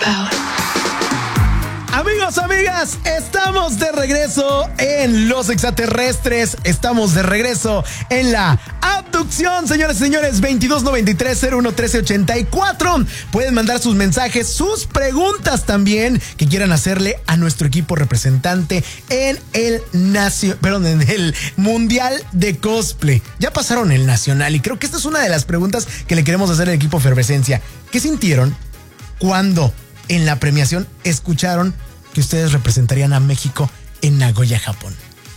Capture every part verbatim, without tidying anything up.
out. Amigos, amigas, estamos de regreso en Los Extraterrestres. Estamos de regreso en la abducción, señores y señores. veintidós noventa y tres cero uno trece ochenta y cuatro. Pueden mandar sus mensajes, sus preguntas también que quieran hacerle a nuestro equipo representante en el nacio, perdón, en el Mundial de Cosplay. Ya pasaron el Nacional y creo que esta es una de las preguntas que le queremos hacer al equipo Efervescencia. ¿Qué sintieron cuando en la premiación escucharon que ustedes representarían a México en Nagoya, Japón?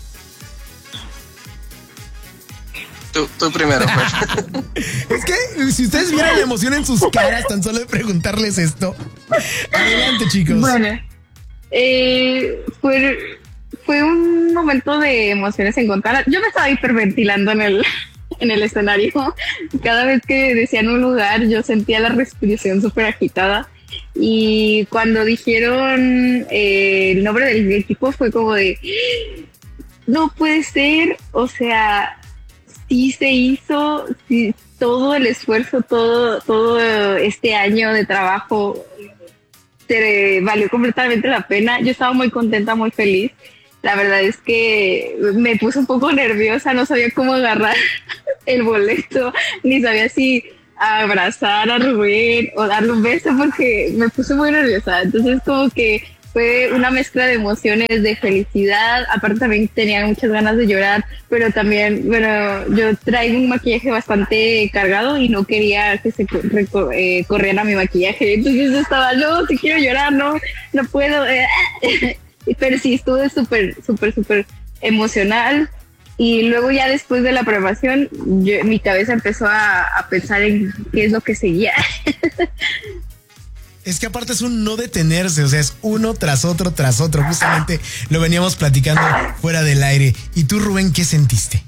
Tú, tú primero, pues. Es que si ustedes vieran la emoción en sus caras tan solo de preguntarles esto. Adelante, chicos. Bueno, eh, fue, fue un momento de emociones encontradas. Yo me estaba hiperventilando en el, en el escenario. Cada vez que decían un lugar, yo sentía la respiración súper agitada. Y cuando dijeron eh, el nombre del equipo fue como de no puede ser, o sea, sí se hizo, sí, todo el esfuerzo, todo, todo este año de trabajo se valió completamente la pena. Yo estaba muy contenta, muy feliz. La verdad es que me puse un poco nerviosa, no sabía cómo agarrar el boleto, ni sabía si a abrazar a Rubén o darle un beso porque me puse muy nerviosa. Entonces como que fue una mezcla de emociones, de felicidad. Aparte también tenía muchas ganas de llorar, pero también, bueno, yo traigo un maquillaje bastante cargado y no quería que se reco- eh, corriera mi maquillaje. Entonces yo estaba, no, si quiero llorar, no, no puedo. Pero sí, estuve súper, súper, súper emocional. Y luego ya después de la aprobación, yo, mi cabeza empezó a, a pensar en qué es lo que seguía. Es que aparte es un no detenerse, o sea, es uno tras otro, tras otro. Justamente lo veníamos platicando fuera del aire. ¿Y tú, Rubén, qué sentiste?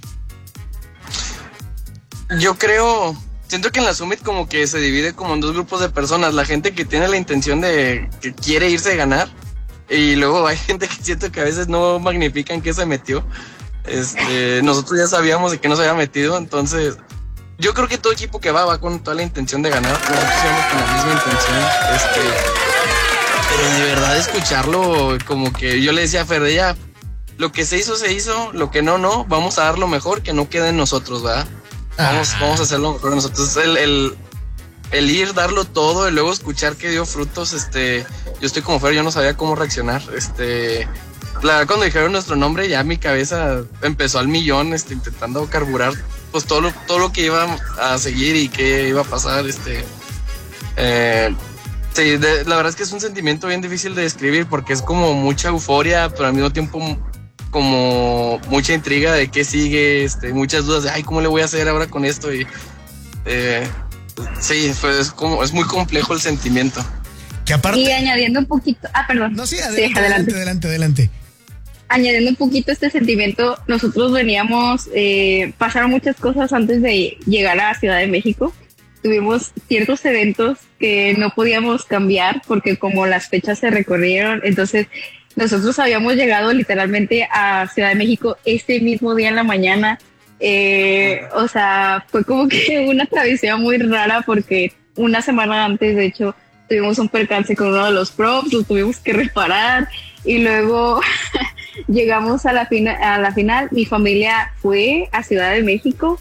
Yo creo, siento que en la Summit como que se divide como en dos grupos de personas. La gente que tiene la intención de, que quiere irse a ganar. Y luego hay gente que siento que a veces no magnifican que se metió. Este, nosotros ya sabíamos de que no se había metido, entonces yo creo que todo equipo que va va con toda la intención de ganar. Nosotros íbamos con la misma intención, este, pero de verdad escucharlo, como que yo le decía a Fer, ya, lo que se hizo, se hizo, lo que no, no, vamos a dar lo mejor, que no quede en nosotros, ¿verdad? Vamos, ah. vamos a hacer lo mejor de nosotros. El, el, el ir, darlo todo y luego escuchar que dio frutos, este, yo estoy como Fer, yo no sabía cómo reaccionar, este... La, cuando dijeron nuestro nombre ya mi cabeza empezó al millón, este, intentando carburar pues todo lo, todo lo que iba a seguir y qué iba a pasar, este, eh, sí, de, la verdad es que es un sentimiento bien difícil de describir porque es como mucha euforia, pero al mismo tiempo como mucha intriga de qué sigue, este, muchas dudas de ay, ¿cómo le voy a hacer ahora con esto? Y eh, sí, pues es como, es muy complejo el sentimiento. Que aparte... Y añadiendo un poquito, ah, perdón. No, sí, adelante, sí, adelante, adelante, adelante. Añadiendo un poquito este sentimiento, nosotros veníamos, eh, pasaron muchas cosas antes de llegar a Ciudad de México. Tuvimos ciertos eventos que no podíamos cambiar porque como las fechas se recorrieron, entonces nosotros habíamos llegado literalmente a Ciudad de México ese mismo día en la mañana. Eh, o sea, fue como que una travesía muy rara porque una semana antes, de hecho, tuvimos un percance con uno de los props, lo tuvimos que reparar y luego llegamos a la, fina, a la final. Mi familia fue a Ciudad de México.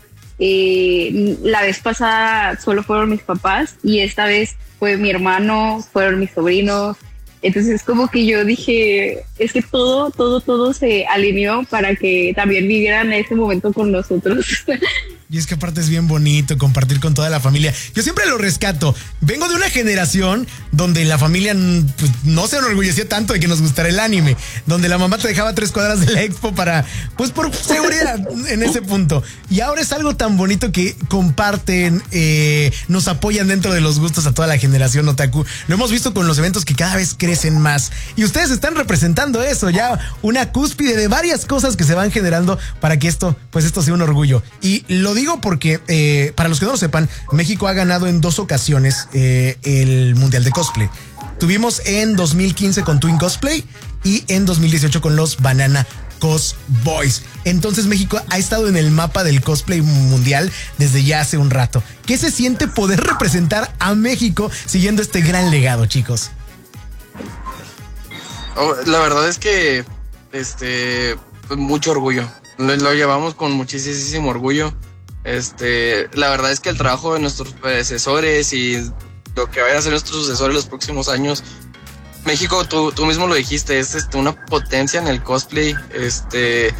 Eh, la vez pasada solo fueron mis papás y esta vez fue mi hermano, fueron mis sobrinos. Entonces como que yo dije, es que todo, todo, todo se alineó para que también vivieran ese momento con nosotros. Y es que aparte es bien bonito compartir con toda la familia. Yo siempre lo rescato. Vengo de una generación donde la familia pues, no se enorgullecía tanto de que nos gustara el anime. Donde la mamá te dejaba a tres cuadras de la expo para, pues por seguridad en ese punto. Y ahora es algo tan bonito que comparten, eh, nos apoyan dentro de los gustos a toda la generación otaku. Lo hemos visto con los eventos que cada vez crecen más. Y ustedes están representando eso, ya una cúspide de varias cosas que se van generando para que esto, pues esto sea un orgullo. Y lo digo porque, eh, para los que no lo sepan, México ha ganado en dos ocasiones eh, el Mundial de Cosplay. Tuvimos en dos mil quince con Twin Cosplay y en dos mil dieciocho con los Banana Cos Boys. Entonces México ha estado en el mapa del cosplay mundial desde ya hace un rato. ¿Qué se siente poder representar a México siguiendo este gran legado, chicos? Oh, la verdad es que, este, pues mucho orgullo. Lo, lo llevamos con muchísimo orgullo. Este, la verdad es que el trabajo de nuestros predecesores y lo que vayan a hacer nuestros sucesores los próximos años, México, tú, tú mismo lo dijiste, es este, una potencia en el cosplay. Este,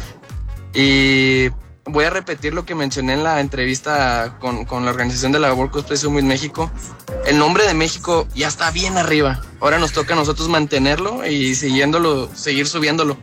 y voy a repetir lo que mencioné en la entrevista con, con la organización de la World Cosplay Summit México. El nombre de México ya está bien arriba. Ahora nos toca a nosotros mantenerlo y siguiéndolo, seguir subiéndolo.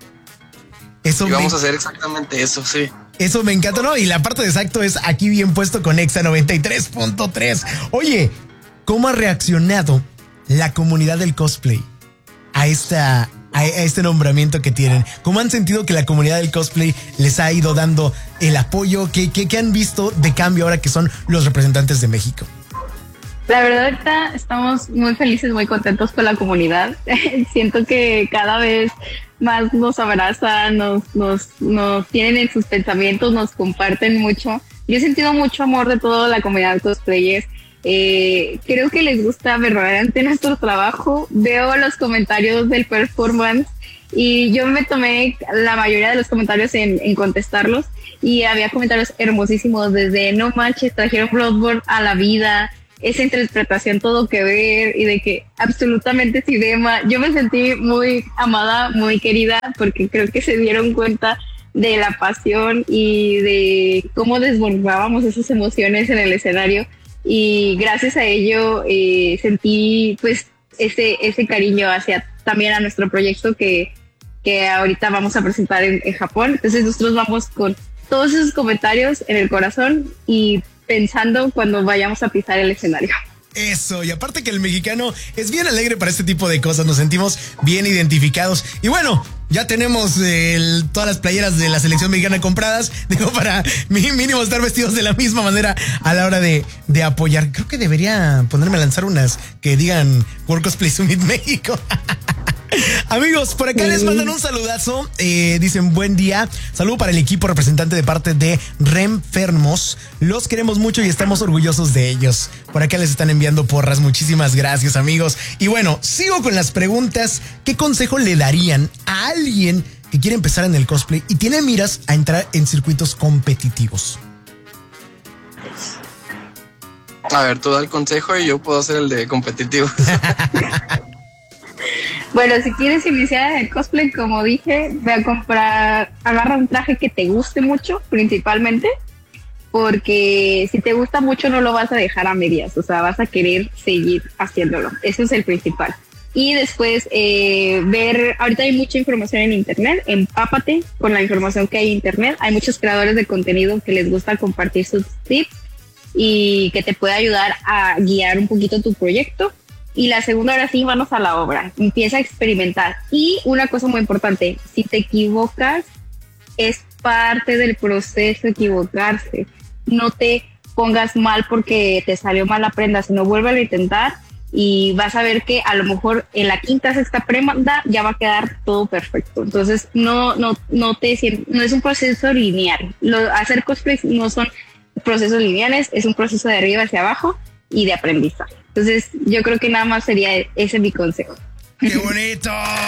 Eso y vamos me... a hacer exactamente eso, sí. Eso me encanta, ¿no? Y la parte de exacto es aquí bien puesto con Exa noventa y tres punto tres. Oye, ¿cómo ha reaccionado la comunidad del cosplay a esta... a este nombramiento que tienen? ¿Cómo han sentido que la comunidad del cosplay les ha ido dando el apoyo? ¿Qué, qué, qué han visto de cambio ahora que son los representantes de México? La verdad, ahorita estamos muy felices, muy contentos con la comunidad. Siento que cada vez más nos abrazan, nos, nos, nos tienen en sus pensamientos, nos comparten mucho. Yo he sentido mucho amor de toda la comunidad de cosplayers. Eh, creo que les gusta verdaderamente nuestro trabajo. Veo los comentarios del performance y yo me tomé la mayoría de los comentarios en, en contestarlos, y había comentarios hermosísimos desde no manches, trajeron Bloodborne a la vida, esa interpretación todo que ver, y de que absolutamente cinema. Yo me sentí muy amada, muy querida, porque creo que se dieron cuenta de la pasión y de cómo desbordábamos esas emociones en el escenario. Y gracias a ello eh, sentí pues ese, ese cariño hacia también a nuestro proyecto que, que ahorita vamos a presentar en, en Japón. Entonces nosotros vamos con todos esos comentarios en el corazón y pensando cuando vayamos a pisar el escenario. Eso, y aparte que el mexicano es bien alegre para este tipo de cosas, nos sentimos bien identificados. Y bueno, ya tenemos el, todas las playeras de la selección mexicana compradas, digo, para mínimo estar vestidos de la misma manera a la hora de, de apoyar. Creo que debería ponerme a lanzar unas que digan World Cosplay Summit México. Amigos, por acá les mandan un saludazo. Eh, dicen buen día. Saludo para el equipo representante de parte de Renfermos. Los queremos mucho y estamos orgullosos de ellos. Por acá les están enviando porras. Muchísimas gracias, amigos. Y bueno, sigo con las preguntas. ¿Qué consejo le darían a alguien que quiere empezar en el cosplay y tiene miras a entrar en circuitos competitivos? A ver, tú da el consejo y yo puedo hacer el de competitivo. Bueno, si quieres iniciar en el cosplay, como dije, ve a comprar, agarra un traje que te guste mucho, principalmente, porque si te gusta mucho no lo vas a dejar a medias, o sea, vas a querer seguir haciéndolo. Eso es el principal. Y después, eh, ver, ahorita hay mucha información en internet, empápate con la información que hay en internet. Hay muchos creadores de contenido que les gusta compartir sus tips y que te puede ayudar a guiar un poquito tu proyecto. Y la segunda, ahora sí, manos a la obra. Empieza a experimentar. Y una cosa muy importante, si te equivocas, es parte del proceso equivocarse. No te pongas mal porque te salió mal la prenda, sino vuelve a intentar y vas a ver que a lo mejor en la quinta, sexta prenda ya va a quedar todo perfecto. Entonces, no, no, no te no es un proceso lineal. Lo, hacer cosplay no son procesos lineales, es un proceso de arriba hacia abajo y de aprendizaje. Entonces, yo creo que nada más sería ese mi consejo. ¡Qué bonito!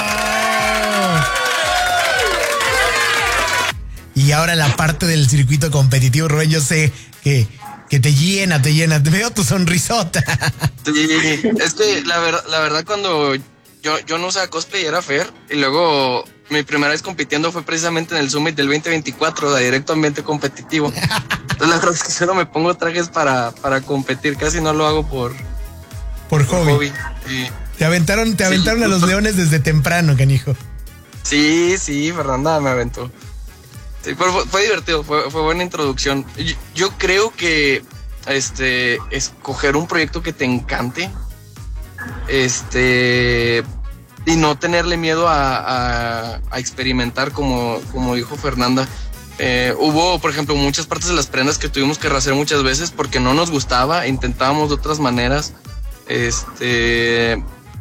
Y ahora la parte del circuito competitivo, Rubén, yo sé que, que te llena, te llena. Te veo tu sonrisota. Sí, es que la, ver, la verdad cuando yo, yo no usaba cosplay era Fer, y luego mi primera vez compitiendo fue precisamente en el Summit del veinte veinticuatro, de directo ambiente competitivo. Entonces la verdad es que solo me pongo trajes para, para competir, casi no lo hago por... Por hobby. hobby. Sí. Te aventaron, te aventaron sí, a los leones desde temprano, canijo. Sí, sí, Fernanda me aventó. Sí, pero fue, fue divertido, fue, fue buena introducción. Yo, yo creo que este escoger un proyecto que te encante, este y no tenerle miedo a, a, a experimentar, como, como dijo Fernanda. Eh, hubo, por ejemplo, muchas partes de las prendas que tuvimos que rehacer muchas veces porque no nos gustaba, intentábamos de otras maneras. Este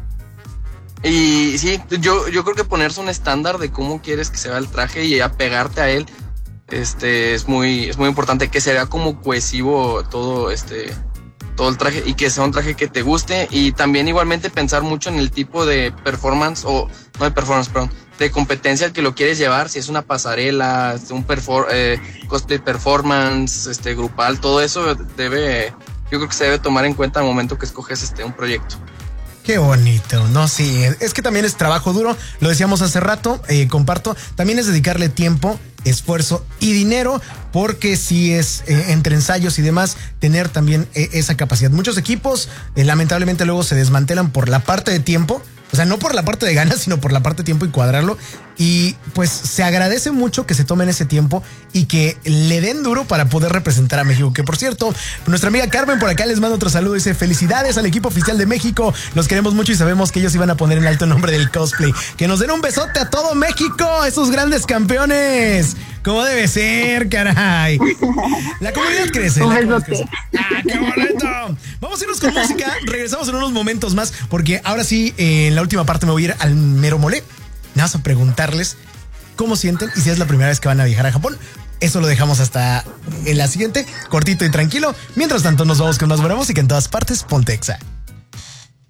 y sí, yo, yo creo que ponerse un estándar de cómo quieres que se vea el traje y apegarte a él, este es muy, es muy importante, que se vea como cohesivo todo, este todo el traje y que sea un traje que te guste, y también igualmente pensar mucho en el tipo de performance o no de performance, perdón, de competencia al que lo quieres llevar, si es una pasarela, un perfor eh, cosplay performance, este grupal, todo eso debe, yo creo que se debe tomar en cuenta al momento que escoges este un proyecto. Qué bonito, no, sí, es que también es trabajo duro, lo decíamos hace rato, eh, comparto, también es dedicarle tiempo, esfuerzo y dinero, porque si es eh, entre ensayos y demás, tener también eh, esa capacidad. Muchos equipos eh, lamentablemente luego se desmantelan por la parte de tiempo, o sea, no por la parte de ganas, sino por la parte de tiempo y cuadrarlo. Y pues se agradece mucho que se tomen ese tiempo y que le den duro para poder representar a México. Que por cierto, nuestra amiga Carmen por acá les manda otro saludo. Dice, felicidades al equipo oficial de México. Los queremos mucho y sabemos que ellos iban a poner en alto el nombre del cosplay. Que nos den un besote a todo México, esos grandes campeones. Como debe ser, caray. La comunidad crece. Un la comunidad besote. crece. ¡Ah, qué bonito! Vamos a irnos con música. Regresamos en unos momentos más, porque ahora sí, eh, en la última parte me voy a ir al mero mole. Nada más a preguntarles cómo sienten y si es la primera vez que van a viajar a Japón. Eso lo dejamos hasta en la siguiente, cortito y tranquilo. Mientras tanto, nos vamos con más buena música en todas partes. Ponte Exa.